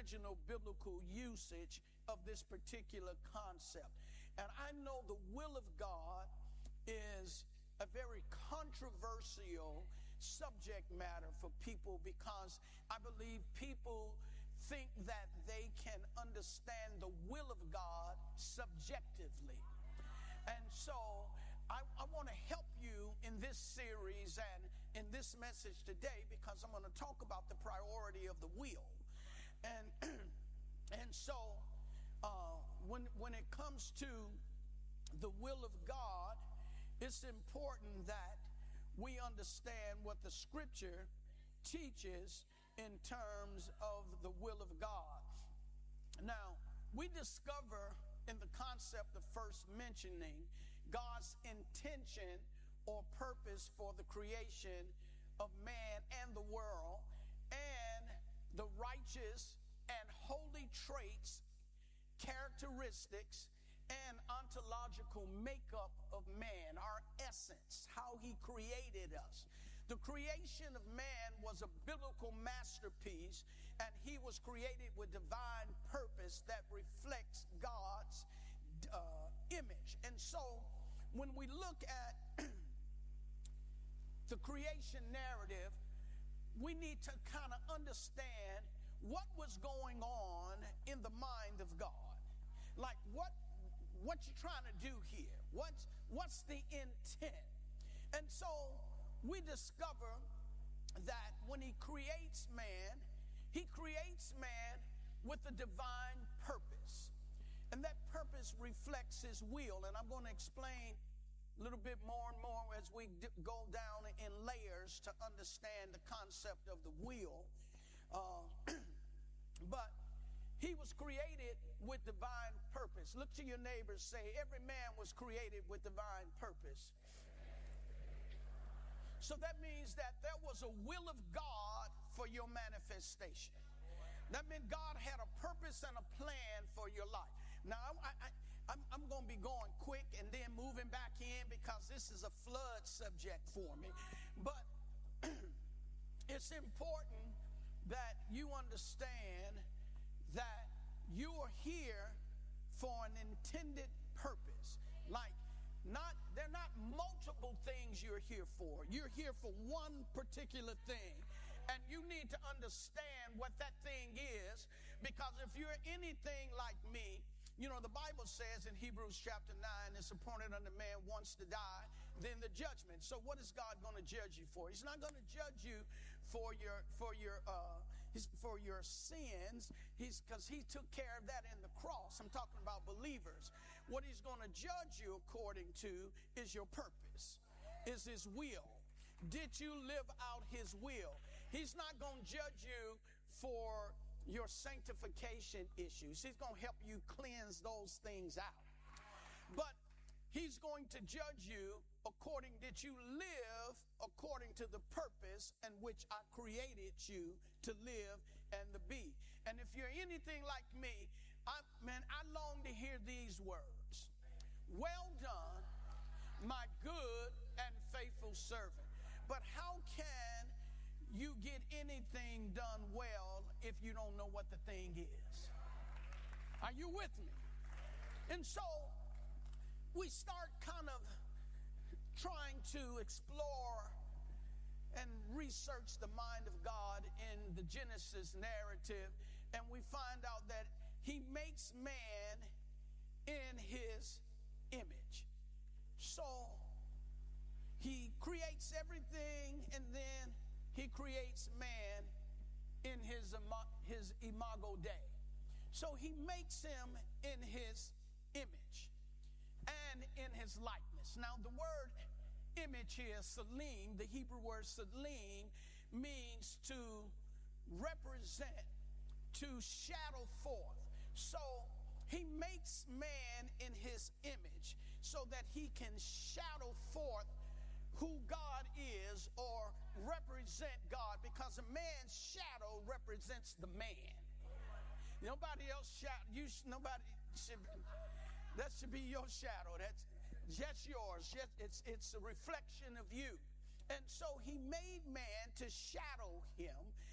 original biblical usage of this particular concept. And I know the will of God is a very controversial subject matter for people, because I believe people think that they can understand the will of God subjectively. And so I want to help you in this series and in this message today, because I'm going to talk about the priority of the will. And so when it comes to the will of God, it's important that we understand what the scripture teaches in terms of the will of God. Now, we discover in the concept of first mentioning God's intention or purpose for the creation of man and the world, and the righteous and holy traits, characteristics, and ontological makeup of man, our essence, how he created us. The creation of man was a biblical masterpiece, and he was created with divine purpose that reflects God's image. And so when we look at the creation narrative, we need to kind of understand what was going on in the mind of God. Like what you trying to do here? What's the intent? And so we discover that when he creates man with a divine purpose. And that purpose reflects his will. And I'm going to explain a little bit more and more as we go down in layers to understand the concept of the will. But he was created with divine purpose. Look to your neighbors, say, every man was created with divine purpose. So that means that there was a will of God for your manifestation. That meant God had a purpose and a plan for your life. Now, I'm going to be going quick and then moving back in, because this is a flood subject for me. But it's important that you understand that you are here for an intended purpose. Like, they're not multiple things you're here for. You're here for one particular thing. And you need to understand what that thing is, because if you're anything like me, you know, the Bible says in Hebrews chapter 9, it's appointed unto man once to die, then the judgment. So what is God going to judge you for? He's not going to judge you for your sins. Because he took care of that in the cross. I'm talking about believers. What he's going to judge you according to is your purpose, is his will. Did you live out his will? He's not going to judge you for your sanctification issues. He's going to help you cleanse those things out. But he's going to judge you according that you live according to the purpose in which I created you to live and to be. And if you're anything like me, I long to hear these words. Well done, my good and faithful servant. But how can you get anything done well if you don't know what the thing is? Are you with me? And so we start kind of trying to explore and research the mind of God in the Genesis narrative, and we find out that he makes man in his image. So he creates everything, and then he creates man in his imago Dei. So he makes him in his image and in his likeness. Now the word image here, salim, the Hebrew word salim, means to represent, to shadow forth. So he makes man in his image so that he can shadow forth who God is, or represent God, because a man's shadow represents the man. Nobody else that should be your shadow. That's just yours. It's a reflection of you. And so he made man to shadow him.